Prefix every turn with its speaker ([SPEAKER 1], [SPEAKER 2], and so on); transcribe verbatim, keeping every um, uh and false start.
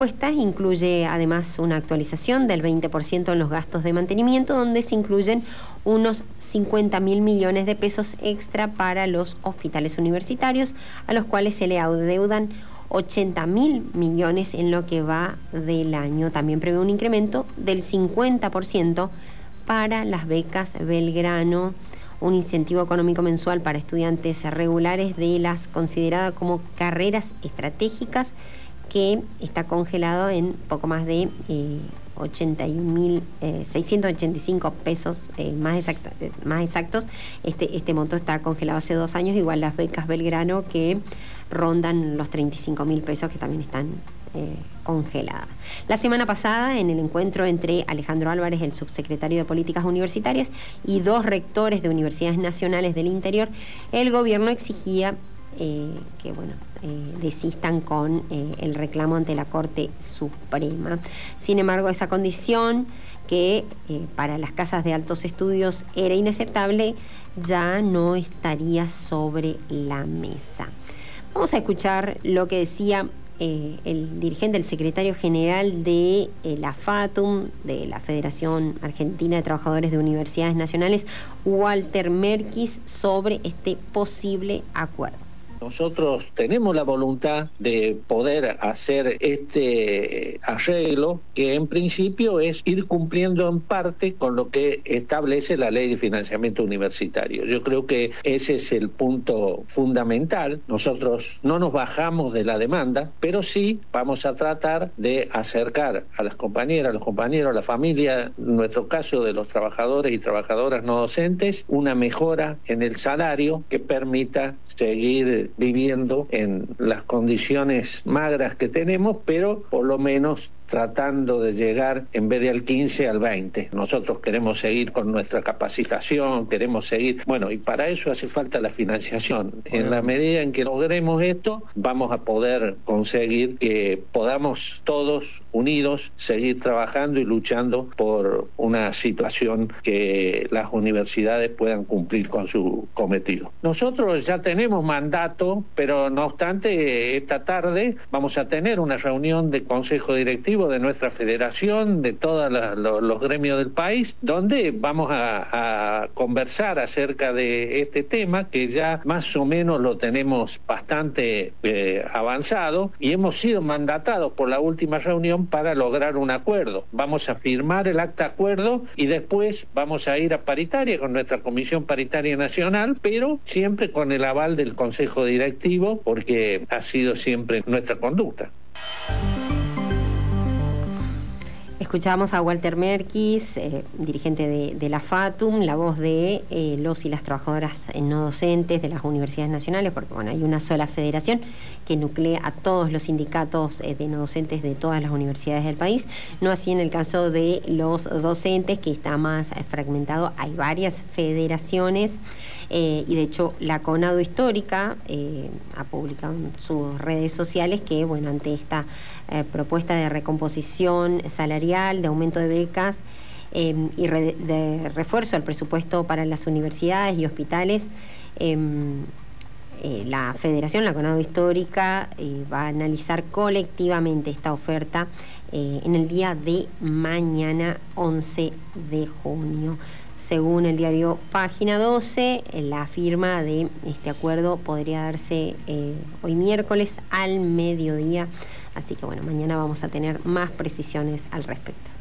[SPEAKER 1] Esta incluye además una actualización del veinte por ciento en los gastos de mantenimiento, donde se incluyen unos cincuenta mil millones de pesos extra para los hospitales universitarios, a los cuales se le adeudan ochenta mil millones en lo que va del año. También prevé un incremento del cincuenta por ciento para las becas Belgrano, un incentivo económico mensual para estudiantes regulares de las consideradas como carreras estratégicas, que está congelado en poco más de eh, ochenta y un mil seiscientos ochenta y cinco pesos eh, más, exacta, más exactos. Este, este monto está congelado hace dos años, igual las becas Belgrano, que rondan los treinta y cinco mil pesos, que también están eh, congeladas. La semana pasada, en el encuentro entre Alejandro Álvarez, el subsecretario de Políticas Universitarias, y dos rectores de universidades nacionales del interior, el gobierno exigía Eh, que bueno, eh, desistan con eh, el reclamo ante la Corte Suprema. Sin embargo, esa condición, que eh, para las casas de altos estudios era inaceptable, ya no estaría sobre la mesa. Vamos a escuchar lo que decía eh, el dirigente, el secretario general de eh, la FATUM, de la Federación Argentina de Trabajadores de Universidades Nacionales, Walter Merkis, sobre este posible acuerdo.
[SPEAKER 2] Nosotros tenemos la voluntad de poder hacer este arreglo, que en principio es ir cumpliendo en parte con lo que establece la Ley de Financiamiento Universitario. Yo creo que ese es el punto fundamental. Nosotros no nos bajamos de la demanda, pero sí vamos a tratar de acercar a las compañeras, a los compañeros, a la familia, en nuestro caso de los trabajadores y trabajadoras no docentes, una mejora en el salario que permita seguir viviendo en las condiciones magras que tenemos, pero por lo menos tratando de llegar, en vez de al quince, al veinte. Nosotros queremos seguir con nuestra capacitación, queremos seguir, bueno, y para eso hace falta la financiación. En la medida en que logremos esto, vamos a poder conseguir que podamos todos unidos seguir trabajando y luchando por una situación que las universidades puedan cumplir con su cometido. Nosotros ya tenemos mandato, pero no obstante, esta tarde vamos a tener una reunión de consejo directivo de nuestra federación, de todos los, los gremios del país, donde vamos a, a conversar acerca de este tema, que ya más o menos lo tenemos bastante eh, avanzado, y hemos sido mandatados por la última reunión para lograr un acuerdo. Vamos a firmar el acta acuerdo y después vamos a ir a paritaria con nuestra Comisión Paritaria Nacional, pero siempre con el aval del Consejo Directivo, porque ha sido siempre nuestra conducta.
[SPEAKER 1] Escuchábamos a Walter Merkis, eh, dirigente de, de la FATUM, la voz de eh, los y las trabajadoras no docentes de las universidades nacionales, porque bueno, hay una sola federación que nuclea a todos los sindicatos eh, de no docentes de todas las universidades del país. No así en el caso de los docentes, que está más eh, fragmentado. Hay varias federaciones eh, y de hecho la CONADO Histórica eh, ha publicado en sus redes sociales que, bueno, ante esta eh, propuesta de recomposición salarial, de aumento de becas eh, y re, de refuerzo al presupuesto para las universidades y hospitales, eh, eh, la Federación, la CONADO Histórica, eh, va a analizar colectivamente esta oferta eh, en el día de mañana, once de junio. Según el diario Página doce, la firma de este acuerdo podría darse eh, hoy miércoles al mediodía. Así que bueno, mañana vamos a tener más precisiones al respecto.